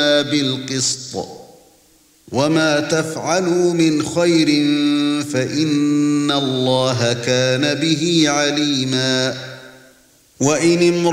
وزنا بالقسط وما تفعلوا من خير فإن الله كان به عليما وإن